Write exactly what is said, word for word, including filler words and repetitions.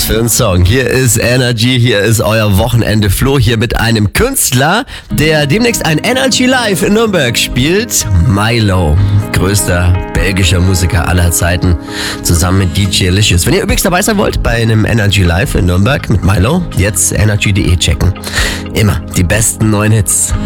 für ein Song? Hier ist Energy, hier ist euer Wochenende Flo, hier mit einem Künstler, der demnächst ein Energy Live in Nürnberg spielt. Milo, größter belgischer Musiker aller Zeiten, zusammen mit D J Licious. Wenn ihr übrigens dabei sein wollt bei einem Energy Live in Nürnberg mit Milo, jetzt energy punkt de checken. Immer die besten neuen Hits.